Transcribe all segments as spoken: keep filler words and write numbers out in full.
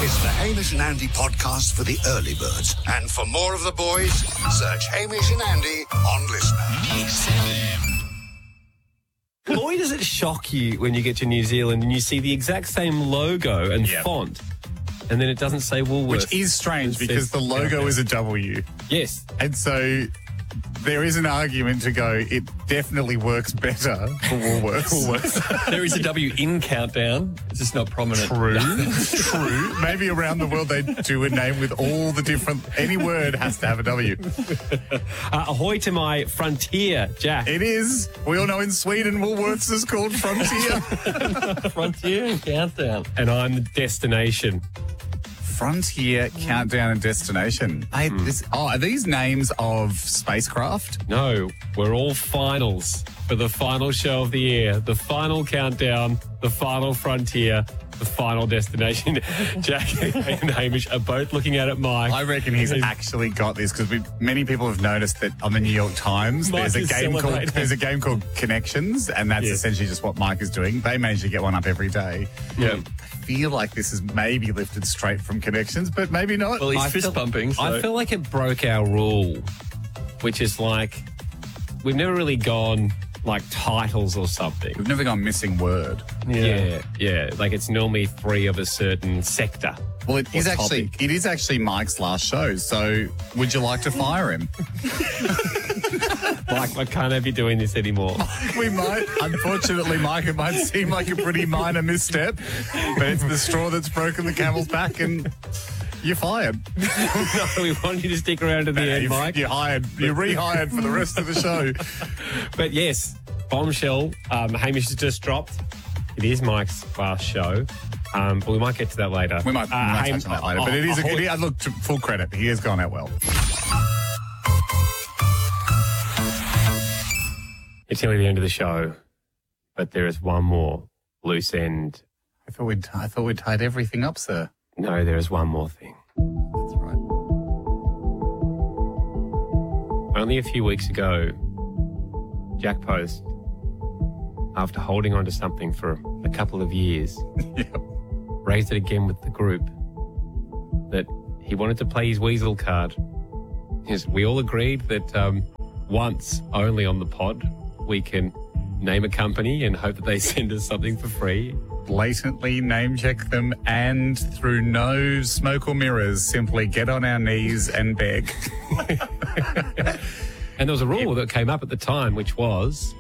It's the Hamish and Andy podcast for the early birds. And for more of the boys, search Hamish and Andy on Listener. X F M. Boy, does it shock you when you get to New Zealand and you see the exact same logo and Yep. font, and then it doesn't say Woolworths. Which is strange It because says the logo Countdown. is a W. Yes. And so there is an argument to go, it definitely works better for Woolworths. There is a W in Countdown. It's just not prominent. True. True. Maybe around the world they do a name with all the different, any word has to have a W. Uh, ahoy to my Frontier, Jack. It is. We all know in Sweden, Woolworths is called Frontier. Frontier and Countdown. And I'm the destination. Frontier, Countdown and Destination. Hey, this, oh, are these names of spacecraft? No, we're all finals for the final show of the year, the final countdown, the final frontier, the final destination. Jack and Hamish are both looking at it, Mike. I reckon he's actually got this because many people have noticed that on the New York Times Mike there's a is game called celebrating. there's a game called Connections, and that's Yeah. essentially just what Mike is doing. They manage to get one up every day. Yeah. I feel like this is maybe lifted straight from Connections, but maybe not. Well, he's I fist feel- pumping. So. I feel like it broke our rule, which is like we've never really gone like titles or something. We've never gone missing word. Yeah, yeah. Like it's normally three of a certain sector. Well, it is Or actually topic. it is actually Mike's last show. So, would you like to fire him? Like I can't have you doing this anymore. We might. Unfortunately, Mike, it might seem like a pretty minor misstep, but it's the straw that's broken the camel's back, and you're fired. No, we want you to stick around to the end, You're- Mike. You're hired. You're rehired for the rest of the show. But yes, bombshell. Um, Hamish has just dropped. It is Mike's last show, um, but we might get to that later. We might, we might Ham- touch on that later, but it is. A, ahoy- it is look, to full credit. He has gone out well. It's nearly the end of the show, but there is one more loose end. I thought we'd. I thought we'd tied everything up, sir. No, there is one more thing. That's right. Only a few weeks ago, Jack Post, after holding on to something for a couple of years, Yep. raised it again with the group that he wanted to play his Weasel card. Yes, we all agreed that um, once only on the pod we can name a company and hope that they send us something for free. Blatantly name check them, and through no smoke or mirrors, simply get on our knees and beg. And there was a rule that came up at the time, which was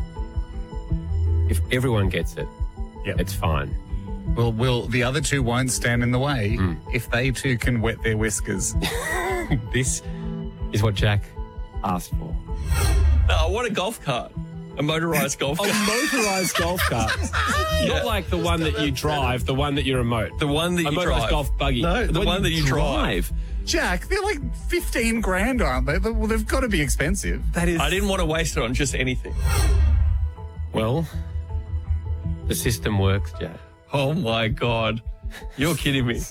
if everyone gets it, Yep. it's fine. Well, will the other two won't stand in the way if they too can wet their whiskers. This is what Jack asked for. Oh, what a golf cart. A motorised golf A cart. motorised golf cart. Yeah. Not like the one that you drive, the one that you remote. The one that A you motorised drive. golf buggy. No, the one that you drive. Jack, they're like fifteen grand, aren't they? Well, they've got to be expensive. That is. I didn't want to waste it on just anything. Well, the system works, Jack. Oh, my God. You're kidding me.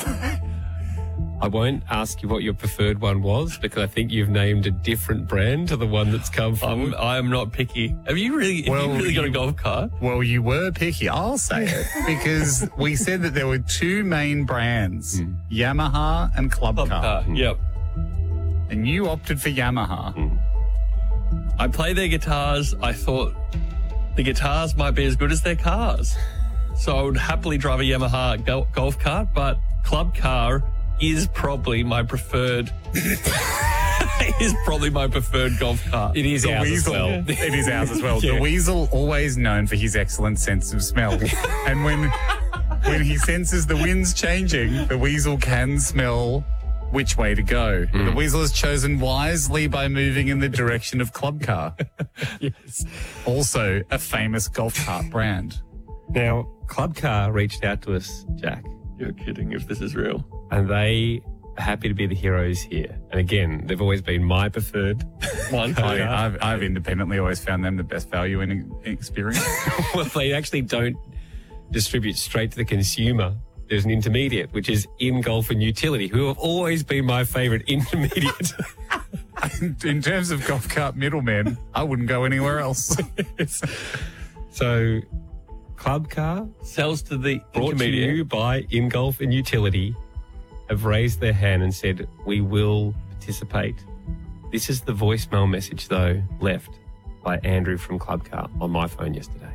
I won't ask you what your preferred one was because I think you've named a different brand to the one that's come forward. I'm, I'm not picky. Have you really, have Well, you really got a you- golf cart? Well, you were picky. I'll say it because we said that there were two main brands, Yamaha and Club, Club Car. car. Yep. And you opted for Yamaha. I play their guitars. I thought the guitars might be as good as their cars. So I would happily drive a Yamaha go- golf cart, but Club Car is probably my preferred is probably my preferred golf cart. It is The ours Weasel. as well. It is ours as well. Yeah. The Weasel, always known for his excellent sense of smell. And when when he senses the wind's changing, the Weasel can smell which way to go. The Weasel has chosen wisely by moving in the direction of Club Car. Yes. Also a famous golf cart brand. Now, Club Car reached out to us, Jack, You're kidding if this is real. and they are happy to be the heroes here. And again, they've always been my preferred One. I, I've, I've independently always found them the best value in experience. Well, they actually don't distribute straight to the consumer. There's an intermediate, which is In Golf and Utility, who have always been my favourite intermediate. In terms of golf cart middlemen, I wouldn't go anywhere else. So Club Car, sells to the brought to intermediate. you by InGolf and Utility, have raised their hand and said, we will participate. This is the voicemail message, though, left by Andrew from Club Car on my phone yesterday.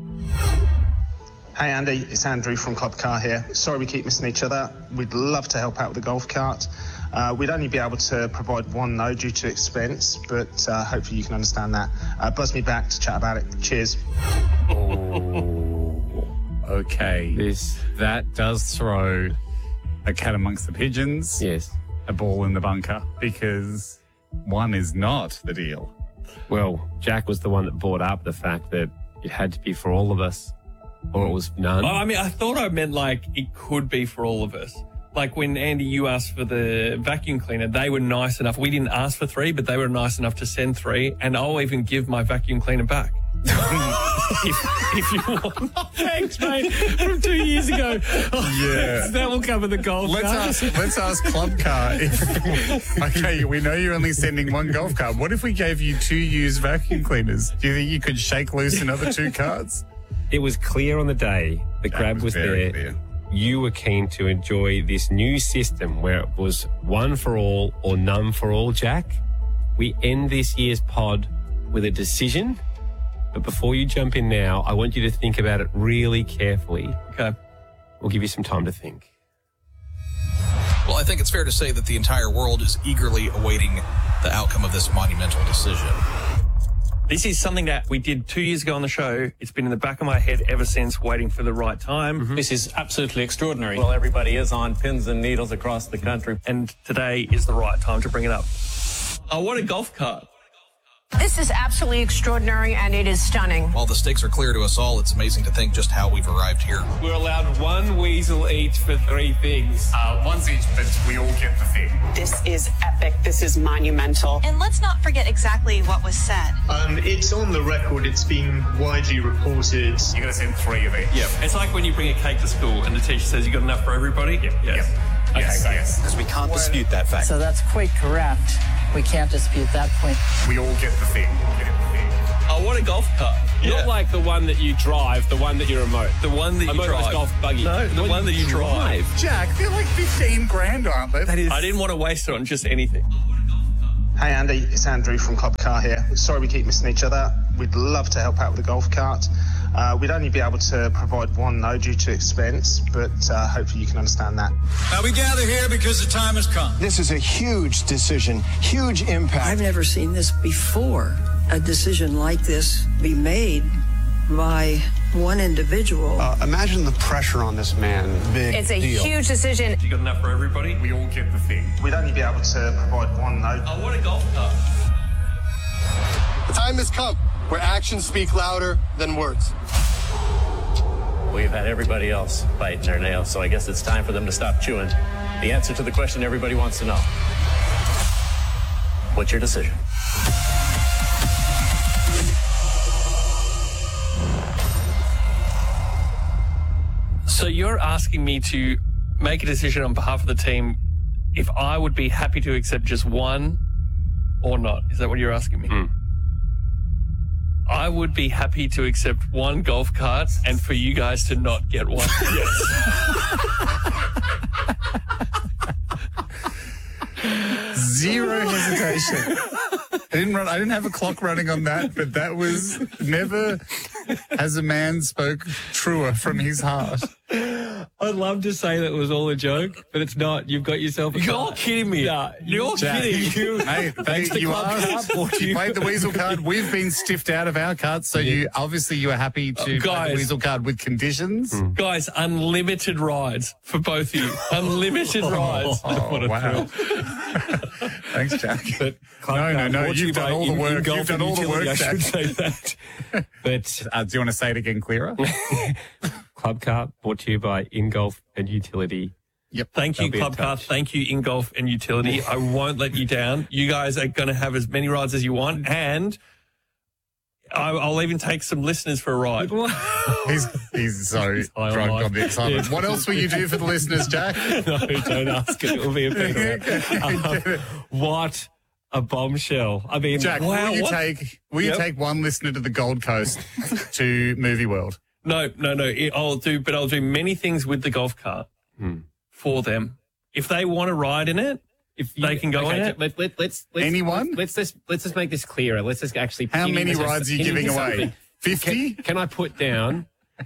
Hey Andy, it's Andrew from Club Car here. Sorry we keep missing each other. We'd love to help out with the golf cart. Uh, we'd only be able to provide one no due to expense, but uh, hopefully you can understand that. Uh, buzz me back to chat about it. Cheers. Oh, okay. This, That does throw a cat amongst the pigeons, yes. a ball in the bunker, because one is not the deal. Well, Jack was the one that brought up the fact that it had to be for all of us, or it was none. Oh, I mean, I thought I meant like it could be for all of us. Like when Andy, you asked for the vacuum cleaner, they were nice enough. We didn't ask for three, but they were nice enough to send three, and I'll even give my vacuum cleaner back. if, if you want. Thanks, mate. From two years ago. Yeah. That will cover the golf Let's cart. ask, let's ask Club Car if, okay, we know you're only sending one golf cart. What if we gave you two used vacuum cleaners? Do you think you could shake loose another two carts? It was clear on the day the grab was, was very there. clear. You were keen to enjoy this new system where it was one for all or none for all, Jack. We end this year's pod with a decision. But before you jump in now, I want you to think about it really carefully. Okay. We'll give you some time to think. Well, I think it's fair to say that the entire world is eagerly awaiting the outcome of this monumental decision. This is something that we did two years ago on the show. It's been in the back of my head ever since, waiting for the right time. Mm-hmm. This is absolutely extraordinary. Well, everybody is on pins and needles across the country. And today is the right time to bring it up. I want a golf cart. This is absolutely extraordinary, and it is stunning. While the stakes are clear to us all, it's amazing to think just how we've arrived here. We're allowed one weasel each for three things. Uh, one's each, but we all get the thing. This is epic. This is monumental. And let's not forget exactly what was said. Um, it's on the record. It's been widely reported. You're going to send three of each. Yeah. It's like when you bring a cake to school and the teacher says you got enough for everybody. Yep. Yes. Yep. Okay, Yes, great. yes. Because we can't dispute that fact. So that's quite correct. We can't dispute that point. We all get the thing. Get the thing. I want a golf cart. Yeah. Not like the one that you drive, the one that you remote. the one that A you motorised drive. golf buggy. No, the What one that you drive. Jack, they're like fifteen grand, aren't they? That is. I didn't want to waste it on just anything. Hey Andy, it's Andrew from Club Car here. Sorry we keep missing each other. We'd love to help out with the golf cart. Uh, we'd only be able to provide one no due to expense, but uh, hopefully you can understand that. Now we gather here because the time has come. This is a huge decision, huge impact. I've never seen this before. A decision like this be made by one individual. Uh, imagine the pressure on this man. Big It's a deal. huge decision. You got enough for everybody? We all get the thing. We'd only be able to provide one no. I want a golf cart. The time has come where actions speak louder than words. We've had everybody else biting their nails, so I guess it's time for them to stop chewing. The answer to the question everybody wants to know. What's your decision? So you're asking me to make a decision on behalf of the team if I would be happy to accept just one or not? Is that what you're asking me? Mm. I would be happy to accept one golf cart and for you guys to not get one. Yes. Zero hesitation. I didn't run. I didn't have a clock running on that, but that was never has a man spoke truer from his heart. I'd love to say that was all a joke, but it's not. You've got yourself a You're cart. kidding me. Nah, You're Jack, kidding. you, hey, they, Thanks to you Club are. Card brought You you- played the weasel card. We've been stiffed out of our cards, so you obviously you are happy to play guys. the weasel card with conditions. Guys, unlimited rides for both of you. Unlimited rides. Oh, wow. Thanks, Jack. But Club No, no, Card no, brought to you've you done by all the In- work. InGolf You've done and all the Utility, work, I should Jack. say that. But Uh, do you want to say it again clearer? Club Cart brought to you by InGolf and Utility. Yep. Thank you, They'll be in Club Car. touch. Thank you, InGolf and Utility. I won't let you down. You guys are going to have as many rides as you want, and I- I'll even take some listeners for a ride. He's he's so high on drunk life. on the excitement. Yeah. What else will you do for the listeners, Jack? No, don't ask it. It will be a big um, What a bombshell. I mean, Jack, Wow, will you what? take will you Yep. take one listener to the Gold Coast to Movie World? No, no, no. It- I'll do, but I'll do many things with the golf cart Hmm. for them. If they want to ride in it, if they can go okay, in it. Let, let, let's, let's, Anyone? Let's, let's, just, let's just make this clearer. Let's just actually... How can many just- rides are you can giving do away? something? fifty? Can, can I put down...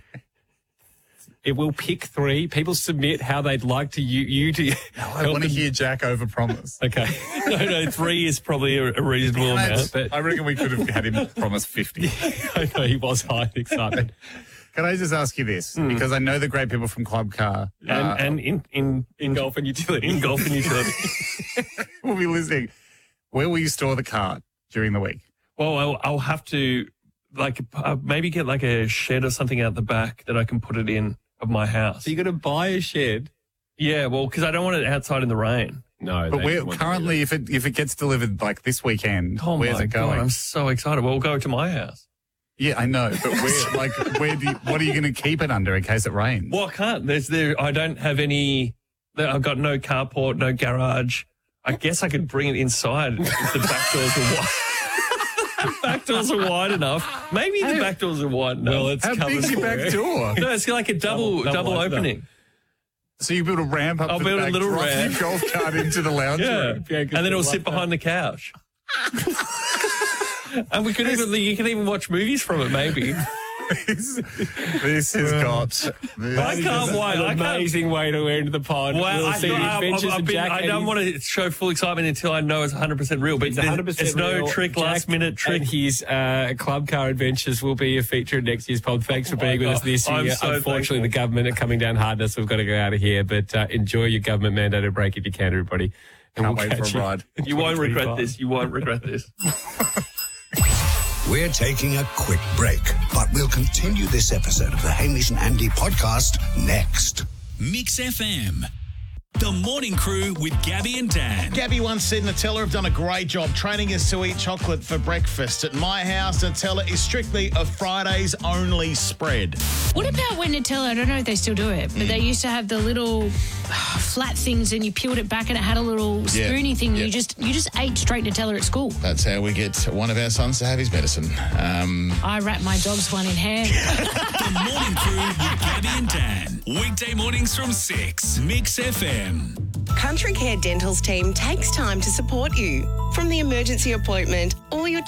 It will pick three. People submit how they'd like to you, you to. No, I want to hear Jack overpromise. Okay. No, no, three is probably a, a reasonable amount. But I reckon we could have had him promise fifty. I know he was high in excitement. Can I just ask you this? Hmm. Because I know the great people from Club Car And, uh, and in, in, In golf and utility. in golf and utility. will be listening. Where will you store the cart during the week? Well, I'll, I'll have to like uh, maybe get like a shed or something out the back that I can put it in of my house. So you're going to buy a shed? Yeah, well, because I don't want it outside in the rain. No. But they where don't want to do currently, if it if it gets delivered like this weekend, Oh where's my it going? God, I'm so excited. Well, we'll go to my house. Yeah, I know, but where like where do you, what are you going to keep it under in case it rains? Well, I can't. There's there. I don't have any. I've got no carport, no garage. I guess I could bring it inside if the back doors are wide. The back doors are wide enough. Maybe the back doors are wide enough. Well, it's How big's your back door? No, it's like a double Double- double, double opening. So you build a ramp up. I'll to build the a back, little drop ramp. your golf cart into the lounge Yeah, room. Yeah, and 'cause then it'll people sit like that. behind the couch. And we could even you can even watch movies from it. Maybe. this, this has got. This I can't An wait. I can't. amazing way to end the pod. Well, we'll I, see the I, adventures I've of been, Jack. I and don't his- want to show full excitement until I know it's one hundred percent real. But It's there's, one hundred percent it's no real. trick, Jack last minute trick. And his uh, club car adventures will be a feature in next year's pod. Thanks for Oh my being with us God. this I'm year. so Unfortunately, thankful. the government are coming down hard on us. We've got to go out of here. But uh, enjoy your government mandated break if you can, everybody. And Can't we'll wait for catch a you ride. in You won't regret twenty twenty-five. this. You won't regret this. We're taking a quick break, but we'll continue this episode of the Hamish and Andy podcast next. Mix F M. The Morning Crew with Gabby and Dan. Gabby once said Nutella have done a great job training us to eat chocolate for breakfast. At my house, Nutella is strictly a Fridays only spread. What about when Nutella, I don't know if they still do it, but they used to have the little flat things and you peeled it back and it had a little Yeah, spoony thing. yeah. You just you just ate straight Nutella at school. That's how we get one of our sons to have his medicine. Um, I wrapped my dog's one in ham. The Morning Crew with Gabby and Dan. Weekday mornings from six. Mix F M. Country Care Dental's team takes time to support you. From the emergency appointment or your